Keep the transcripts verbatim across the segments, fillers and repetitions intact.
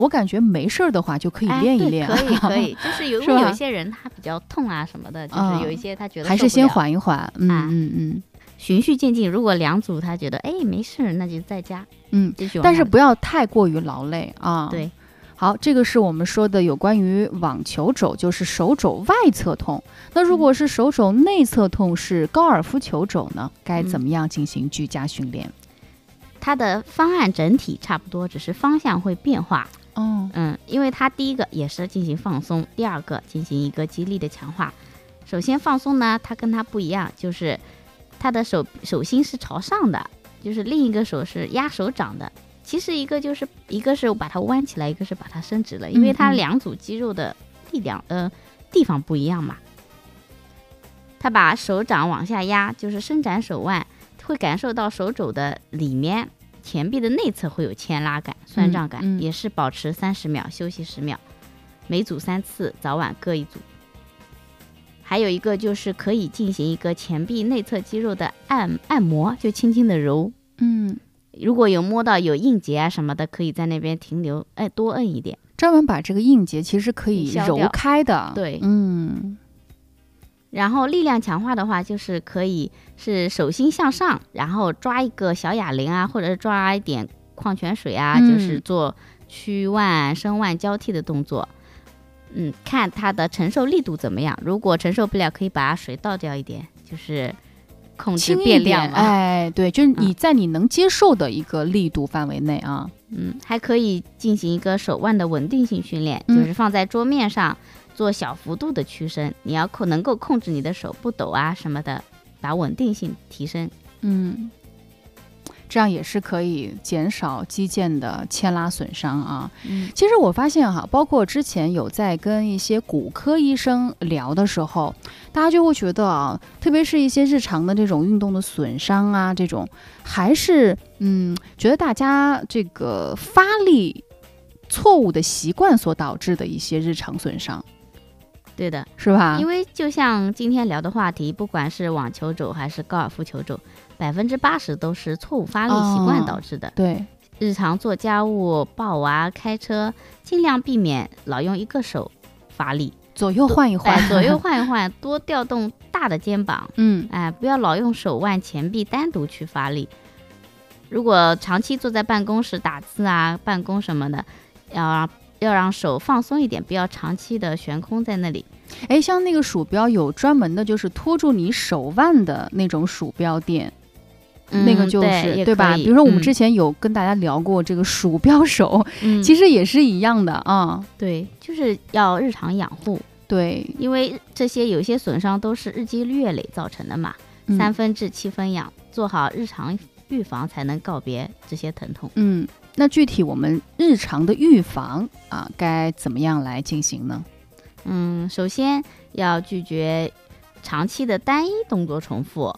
我感觉没事儿的话就可以练一练、 哎、可以可以就是有是吧有一些人他比较痛啊什么的，就是有一些他觉得、 嗯、还是先缓一缓，嗯嗯嗯， 循序渐进。如果两组他觉得哎没事，那就在家， 嗯，但是不要太过于劳累啊。 对， 好，这个是我们说的有关于网球肘，就是手肘外侧痛。那如果是手肘内侧痛，是高尔夫球肘呢，该怎么样进行居家训练？ 它的方案整体差不多，只是方向会变化。 哦， 嗯，因为它第一个也是进行放松，第二个进行一个肌力的强化。首先放松呢，它跟它不一样，就是它的手手心是朝上的，就是另一个手是压手掌的。其实一个就是一个是把它弯起来，一个是把它伸直了，因为它两组肌肉的力量呃地方不一样嘛。它把手掌往下压，就是伸展手腕，会感受到手肘的里面前臂的内侧会有牵拉感、酸胀感， 嗯嗯、 也是保持三十秒，休息十秒，每组三次，早晚各一组。还有一个就是可以进行一个前臂内侧肌肉的按按摩，就轻轻的揉。 嗯， 如果有摸到有硬结啊什么的，可以在那边停留，哎，多摁一点， 专门把这个硬结其实可以揉开的。 对， 嗯。 然后力量强化的话，就是可以是手心向上，然后抓一个小哑铃啊，或者是抓一点矿泉水啊，嗯、就是做屈腕、伸腕交替的动作。嗯，看它的承受力度怎么样。如果承受不了，可以把水倒掉一点，就是控制变量嘛。 哎，对，就是你在你能接受的一个力度范围内啊。 嗯，还可以进行一个手腕的稳定性训练，就是放在桌面上。嗯，做小幅度的屈伸，你要控能够控制你的手不抖啊什么的，把稳定性提升。 嗯，这样也是可以减少肌腱的牵拉损伤啊。嗯，其实我发现哈，包括之前有在跟一些骨科医生聊的时候，大家就会觉得啊，特别是一些日常的这种运动的损伤啊，这种还是嗯，觉得大家这个发力错误的习惯所导致的一些日常损伤。 对的， 是吧？ 因为就像今天聊的话题，不管是网球肘还是高尔夫球肘，百分之八十都是错误发力习惯导致的。哦、 对， 日常做家务、抱娃、开车，尽量避免老用一个手发力， 左右换一换， 哎、左右换一换，多调动大的肩膀。嗯，哎，不要老用手腕、前臂单独去发力。如果长期坐在办公室打字啊、办公什么的，要让要让手放松一点，不要长期的悬空在那里。 哎，像那个鼠标有专门的，就是托住你手腕的那种鼠标垫，嗯、那个就是对, 对吧？比如说我们之前有跟大家聊过这个鼠标手，嗯、其实也是一样的啊。 对，就是要日常养护。 对， 因为这些有些损伤都是日积月累造成的嘛，嗯、三分治七分养，做好日常预防才能告别这些疼痛。 嗯。那具体我们日常的预防啊，该怎么样来进行呢？ 嗯，首先要拒绝长期的单一动作重复。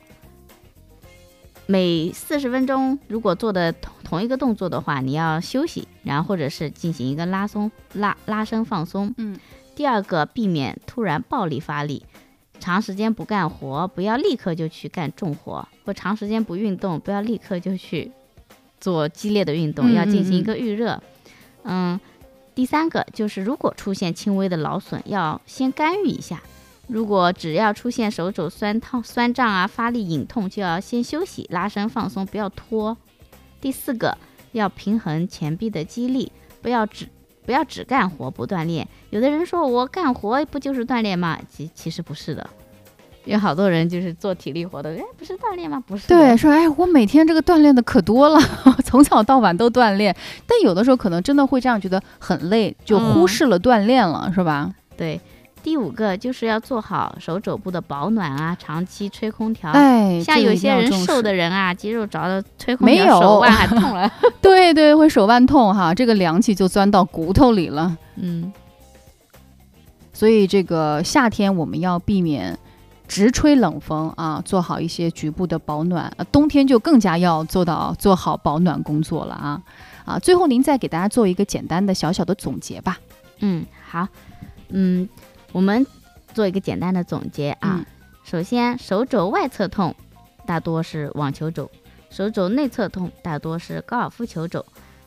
每四十分钟，如果做的同同一个动作的话，你要休息，然后或者是进行一个拉松、拉拉伸放松。嗯。第二个，避免突然暴力发力，长时间不干活，不要立刻就去干重活，或长时间不运动，不要立刻就去做激烈的运动，要进行一个预热。嗯, 嗯，第三个就是如果出现轻微的劳损，要先干预一下。如果只要出现手肘酸痛、酸胀啊、发力隐痛，就要先休息、拉伸放松，不要拖。第四个，要平衡前臂的肌力，不要只不要只干活不锻炼。有的人说我干活不就是锻炼吗？其其实不是的。有好多人就是做体力活的，哎，不是锻炼吗？不是。 对，说哎，我每天这个锻炼的可多了，从早到晚都锻炼。但有的时候可能真的会这样觉得很累，就忽视了锻炼了，嗯、是吧？ 对。第五个就是要做好手肘部的保暖啊，长期吹空调。 哎， 像有些人瘦的人啊，肌肉着了吹空调，手腕还痛了。 对对，会手腕痛哈，这个凉气就钻到骨头里了。嗯。所以这个夏天我们要避免直吹冷风啊，做好一些局部的保暖。呃、冬天就更加要做到做好保暖工作了啊啊！最后您再给大家做一个简单的小小的总结吧。 嗯，好，嗯，我们做一个简单的总结啊。嗯、首先，手肘外侧痛大多是网球肘，手肘内侧痛大多是高尔夫球肘。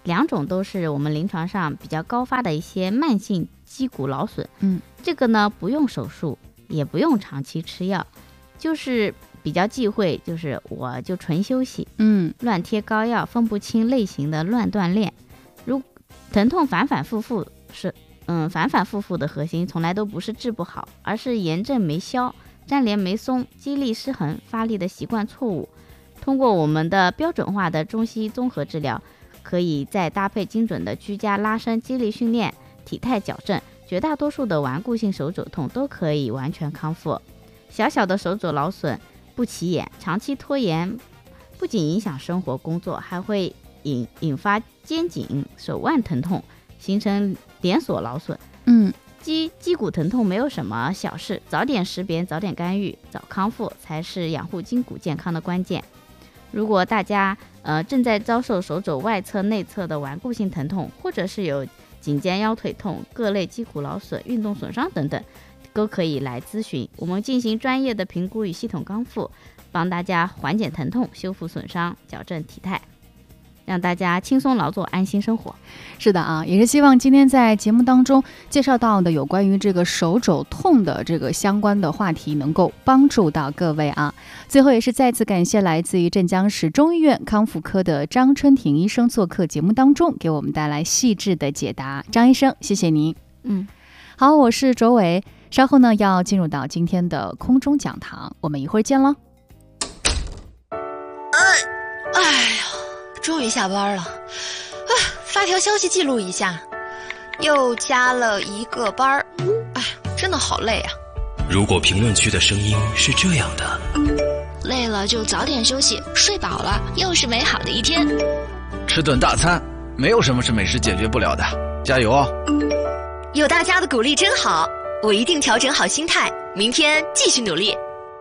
两种都是我们临床上比较高发的一些慢性肌骨劳损。 嗯， 这个呢不用手术，也不用长期吃药，就是比较忌讳，就是我就纯休息， 嗯， 乱贴膏药，分不清类型的乱锻炼。如疼痛反反复复是，嗯，反反复复的核心从来都不是治不好，而是炎症没消，粘连没松，肌力失衡，发力的习惯错误。通过我们的标准化的中西综合治疗，可以再搭配精准的居家拉伸、肌力训练、体态矫正，绝大多数的顽固性手肘痛都可以完全康复。小小的手肘劳损不起眼，长期拖延不仅影响生活工作，还会引引发肩颈、手腕疼痛，形成连锁劳损。 嗯， 肌肌骨疼痛没有什么小事，早点识别，早点干预，早康复才是养护筋骨健康的关键。如果大家呃正在遭受手肘外侧、内侧的顽固性疼痛，或者是有颈肩腰腿痛、各类肌骨劳损、运动损伤等等，都可以来咨询，我们进行专业的评估与系统康复，帮大家缓解疼痛、修复损伤、矫正体态，让大家轻松劳作、安心生活。 是的啊，也是希望今天在节目当中介绍到的有关于这个手肘痛的这个相关的话题，能够帮助到各位啊。最后也是再次感谢来自于镇江市中医院康复科的张春婷医生做客节目当中，给我们带来细致的解答。张医生，谢谢您。 嗯， 好，我是卓伟，稍后呢要进入到今天的空中讲堂，我们一会儿见喽。 哎，哎呀，终于下班了，啊，发条消息记录一下，又加了一个班儿，哎，真的好累啊。 如果评论区的声音是这样的， 累了就早点休息，睡饱了又是美好的一天。 吃顿大餐，没有什么是美食解决不了的，加油哦！ 有大家的鼓励真好，我一定调整好心态，明天继续努力。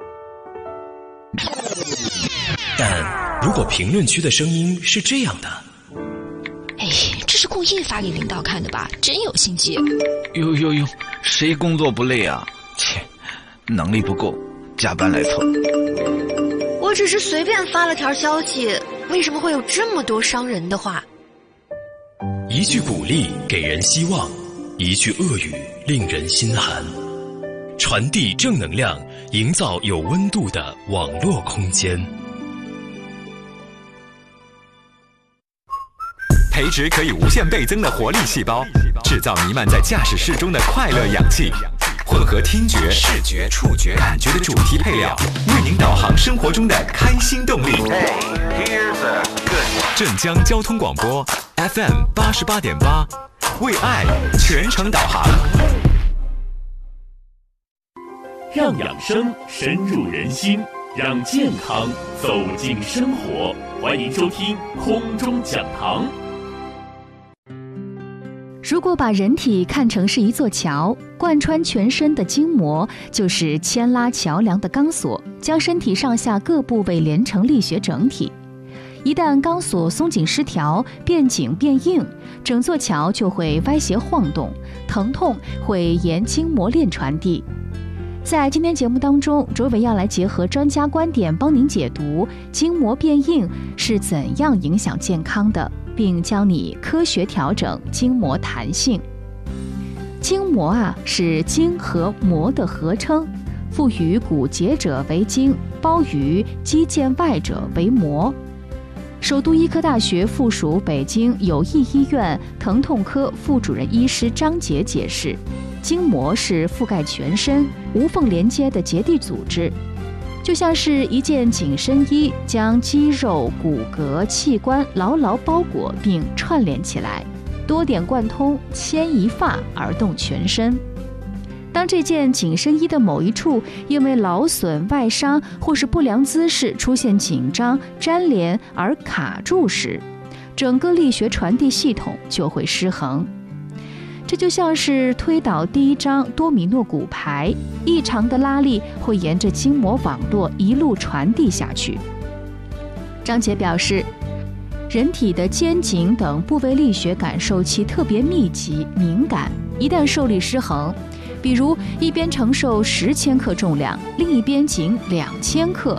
但如果评论区的声音是这样的， 哎，这是故意发给领导看的吧？真有心机。 呦呦呦，谁工作不累啊？切，能力不够，加班来凑。 我只是随便发了条消息，为什么会有这么多伤人的话？ 一句鼓励给人希望，一句恶语令人心寒。传递正能量，营造有温度的网络空间。 培植可以无限倍增的活力细胞，制造弥漫在驾驶室中的快乐氧气，混合听觉、视觉、触觉、感觉的主题配料，为您导航生活中的开心动力。镇江交通广播 F M 八十八点八，为爱全程导航， 让养生深入人心，让健康走进生活。欢迎收听空中讲堂。 如果把人体看成是一座桥，贯穿全身的筋膜就是牵拉桥梁的钢索，将身体上下各部位连成力学整体。一旦钢索松紧失调，变紧变硬，整座桥就会歪斜晃动，疼痛会沿筋膜链传递。在今天节目当中，卓伟要来结合专家观点帮您解读筋膜变硬是怎样影响健康的，并教你科学调整筋膜弹性。筋膜啊是筋和膜的合称，附于骨节者为筋，包于肌腱外者为膜。首都医科大学附属北京友谊医院疼痛科副主任医师张杰解释，筋膜是覆盖全身、无缝连接的结缔组织，就像是一件紧身衣，将肌肉、骨骼、器官牢牢包裹并串联起来，多点贯通，牵一发而动全身。当这件紧身衣的某一处因为劳损、外伤或是不良姿势出现紧张、粘连而卡住时，整个力学传递系统就会失衡。这就像是推倒第一张多米诺骨牌，异常的拉力会沿着筋膜网络一路传递下去。张杰表示，人体的肩颈等部位力学感受器特别密集敏感，一旦受力失衡，比如一边承受十千克重量，另一边仅两千克，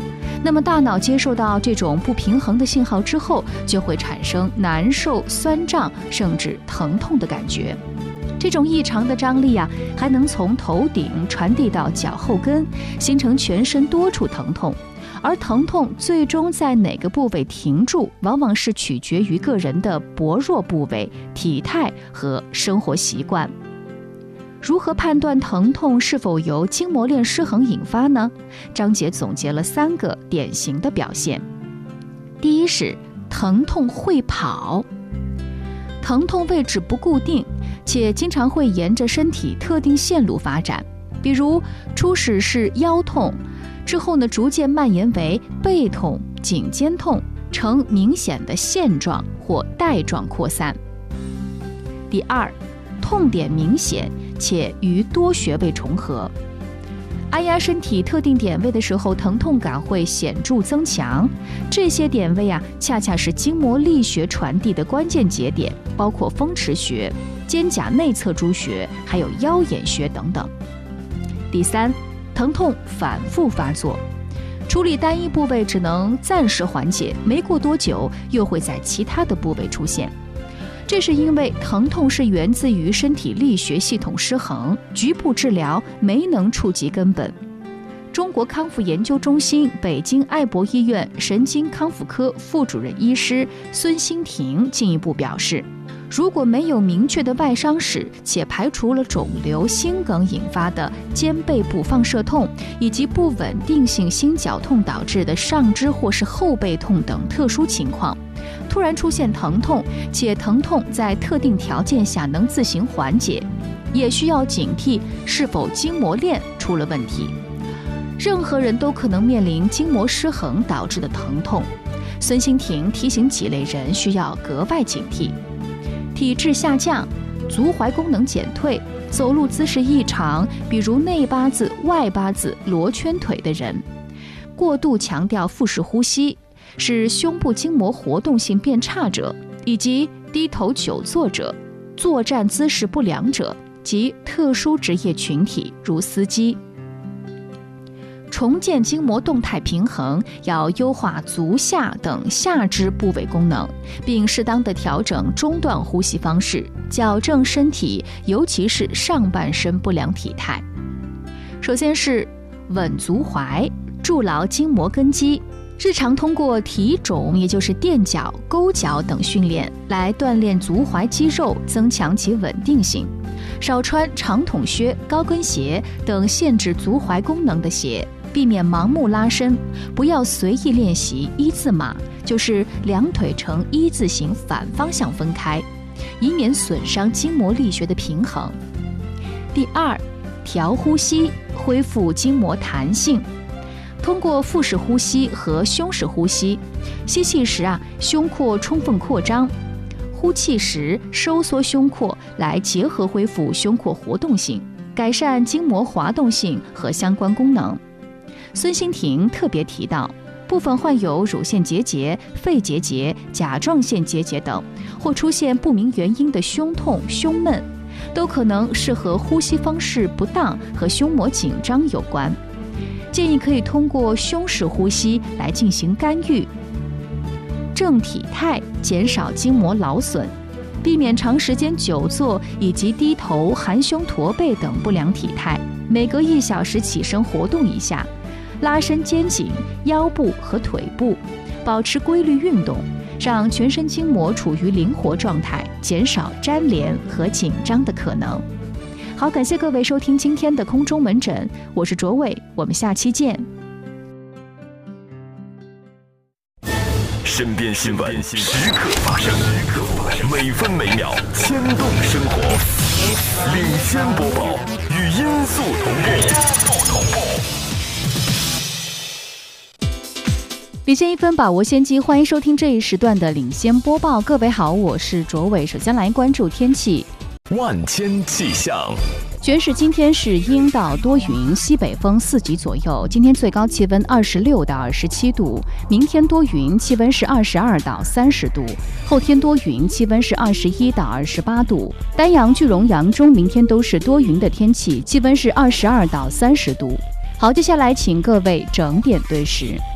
那么大脑接受到这种不平衡的信号之后，就会产生难受、酸胀甚至疼痛的感觉。这种异常的张力啊，还能从头顶传递到脚后跟，形成全身多处疼痛。而疼痛最终在哪个部位停住，往往是取决于个人的薄弱部位、体态和生活习惯。如何判断疼痛是否由筋膜链失衡引发呢？张姐总结了三个典型的表现。第一是疼痛会跑，疼痛位置不固定，且经常会沿着身体特定线路发展，比如初始是腰痛，之后呢，逐渐蔓延为背痛、颈肩痛，呈明显的线状或带状扩散。第二，痛点明显且与多穴位重合。按压身体特定点位的时候，疼痛感会显著增强。这些点位啊，恰恰是筋膜力学传递的关键节点，包括风池穴、肩胛内侧诸穴，还有腰眼穴等等。第三，疼痛反复发作，处理单一部位只能暂时缓解，没过多久又会在其他的部位出现。这是因为疼痛是源自于身体力学系统失衡，局部治疗没能触及根本。中国康复研究中心北京爱博医院神经康复科副主任医师孙新婷进一步表示，如果没有明确的外伤史，且排除了肿瘤、心梗引发的肩背部放射痛，以及不稳定性心绞痛导致的上肢或是后背痛等特殊情况，突然出现疼痛，且疼痛在特定条件下能自行缓解，也需要警惕是否筋膜链出了问题。任何人都可能面临筋膜失衡导致的疼痛。孙新婷提醒几类人需要格外警惕：体质下降、足踝功能减退、走路姿势异常，比如内八字、外八字、罗圈腿的人；过度强调腹式呼吸，使胸部筋膜活动性变差者，以及低头久坐者、作战姿势不良者及特殊职业群体，如司机。重建筋膜动态平衡，要优化足下等下肢部位功能，并适当的调整中段呼吸方式，矫正身体，尤其是上半身不良体态。首先是稳足踝，筑牢筋膜根基。日常通过提踵，也就是垫脚、勾脚等训练来锻炼足踝肌肉，增强其稳定性。少穿长筒靴、高跟鞋等限制足踝功能的鞋，避免盲目拉伸，不要随意练习一字马，就是两腿呈一字形反方向分开，以免损伤筋膜力学的平衡。第二，调呼吸，恢复筋膜弹性。通过腹式呼吸和胸式呼吸，吸气时啊，胸廓充分扩张；呼气时收缩胸廓，来结合恢复胸廓活动性，改善筋膜滑动性和相关功能。孙新婷特别提到，部分患有乳腺结节、肺结节、甲状腺结节等，或出现不明原因的胸痛、胸闷，都可能是和呼吸方式不当和胸膜紧张有关。建议可以通过胸式呼吸来进行干预。正体态，减少筋膜劳损，避免长时间久坐以及低头、含胸驼背等不良体态。每隔一小时起身活动一下，拉伸肩颈、腰部和腿部，保持规律运动，让全身筋膜处于灵活状态，减少粘连和紧张的可能。好，感谢各位收听今天的空中门诊，我是卓伟，我们下期见。 身边新闻时刻发生，每分每秒牵动生活，领先播报，与音速同步。 领先一分，把握先机，欢迎收听这一时段的领先播报。各位好，我是卓伟。首先来关注天气。 万千气象， 全市今天是阴到多云，西北风四级左右。今天最高气温二十六到二十七度，明天多云，气温是二十二到三十度。后天多云，气温是二十一到二十八度。丹阳、句容、扬中明天都是多云的天气，气温是二十二到三十度。好，接下来请各位整点对时。